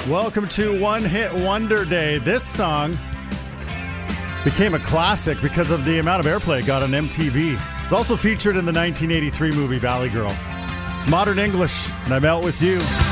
Welcome to One Hit Wonder Day. This song became a classic because of the amount of airplay it got on MTV. It's also featured in the 1983 movie Valley Girl. It's Modern English, and I'm out with you.